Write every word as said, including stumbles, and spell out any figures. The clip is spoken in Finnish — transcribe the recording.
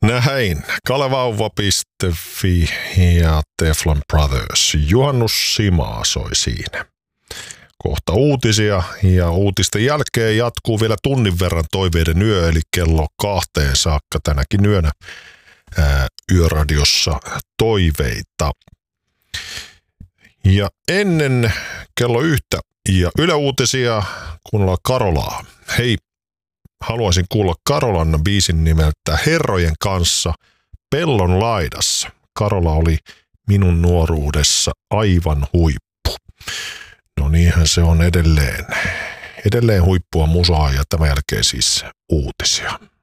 Näin. kalevauva piste fi ja Teflon Brothers. Juhannus Simaa soi siinä. Kohta uutisia ja uutisten jälkeen jatkuu vielä tunnin verran toiveiden yö, eli kello kahteen saakka tänäkin yönä ää, Yöradiossa toiveita. Ja ennen kello yhtä ja Yle Uutisia kuunnellaan Karolaa. Hei, haluaisin kuulla Karolan biisin nimeltä Herrojen kanssa Pellon laidassa. Karola oli minun nuoruudessa aivan huippu. No niinhän se on edelleen. Edelleen huippua musaa ja tämän jälkeen siis uutisia.